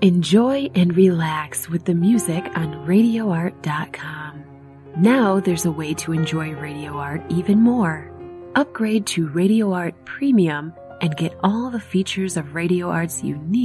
Enjoy and relax with the music on RadioArt.com. Now there's a way to enjoy Radio Art even more. Upgrade to Radio Art Premium and get all the features of Radio Art's unique